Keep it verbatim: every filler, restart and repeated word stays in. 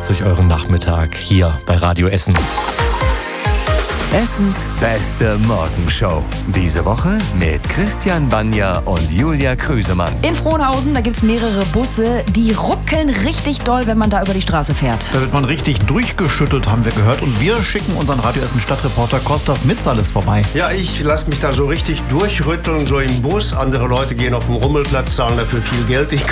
geht's durch euren Nachmittag hier bei Radio Essen. Essens beste Morgenshow. Diese Woche mit Christian Banja und Julia Krüsemann. In Frohnhausen, da gibt es mehrere Busse, die ruckeln richtig doll, wenn man da über die Straße fährt. Da wird man richtig durchgeschüttelt, haben wir gehört. Und wir schicken unseren Radio Essen Stadtreporter Kostas Mitsalis vorbei. Ja, ich lasse mich da so richtig durchrütteln, so im Bus. Andere Leute gehen auf den Rummelplatz, zahlen dafür viel Geld. Ich